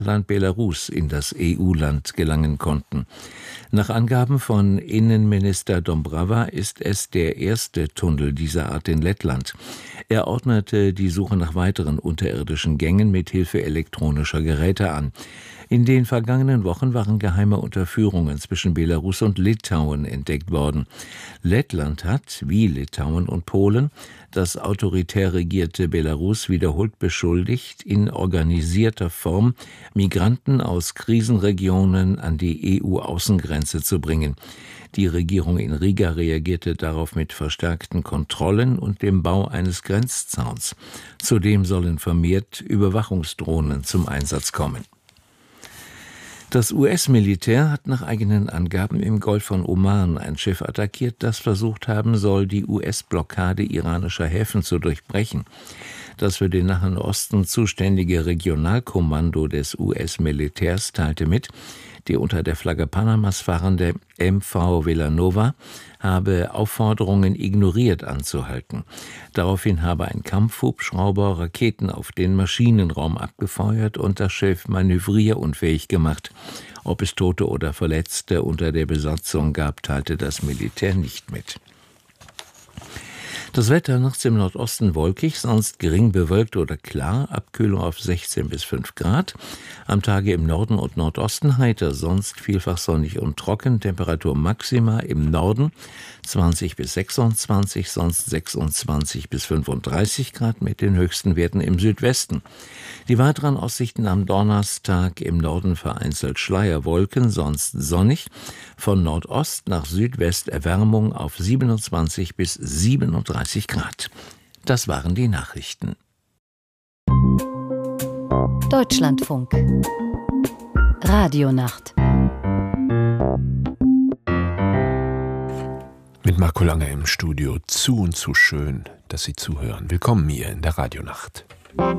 Land Belarus in das EU-Land gelangen konnten. Nach Angaben von Innenminister Dombrava ist es der erste Tunnel dieser Art in Lettland. Er ordnete die Suche nach weiteren unterirdischen Gängen mit Hilfe elektronischer Geräte an. In den vergangenen Wochen waren geheime Unterführungen zwischen Belarus und Litauen entdeckt worden. Lettland hat, wie Litauen und Polen, das autoritär regierte Belarus wiederholt beschuldigt, in organisierter Form Migranten aus Krisenregionen an die EU-Außengrenze zu bringen. Die Regierung in Riga reagierte darauf mit verstärkten Kontrollen und dem Bau eines Grenzzauns. Zudem sollen vermehrt Überwachungsdrohnen zum Einsatz kommen. Das US-Militär hat nach eigenen Angaben im Golf von Oman ein Schiff attackiert, das versucht haben soll, die US-Blockade iranischer Häfen zu durchbrechen. Das für den Nahen Osten zuständige Regionalkommando des US-Militärs teilte mit, die unter der Flagge Panamas fahrende MV Villanova habe Aufforderungen ignoriert anzuhalten. Daraufhin habe ein Kampfhubschrauber Raketen auf den Maschinenraum abgefeuert und das Schiff manövrierunfähig gemacht. Ob es Tote oder Verletzte unter der Besatzung gab, teilte das Militär nicht mit. Das Wetter nachts im Nordosten wolkig, sonst gering bewölkt oder klar, Abkühlung auf 16 bis 5 Grad. Am Tage im Norden und Nordosten heiter, sonst vielfach sonnig und trocken. Temperatur maxima im Norden 20 bis 26, sonst 26 bis 35 Grad mit den höchsten Werten im Südwesten. Die weiteren Aussichten am Donnerstag: im Norden vereinzelt Schleierwolken, sonst sonnig. Von Nordost nach Südwest Erwärmung auf 27 bis 37 Grad. Das waren die Nachrichten. Deutschlandfunk. Radionacht. Mit Marco Lange im Studio. Zu und zu schön, dass Sie zuhören. Willkommen hier in der Radionacht.